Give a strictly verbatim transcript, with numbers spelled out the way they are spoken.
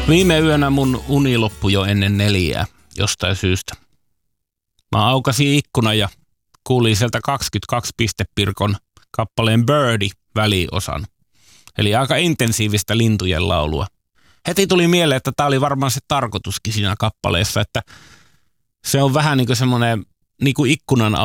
Viime yönä mun uni loppui jo ennen neljää jostain syystä. Mä aukasin ikkunan ja kuulin sieltä kaksikymmentäkaksi pistepirkon kappaleen Birdie väliosan. Eli aika intensiivistä lintujen laulua. Heti tuli mieleen, että tää oli varmaan se tarkoituskin siinä kappaleessa, että se on vähän niin kuin semmoinen niin kuin ikkunan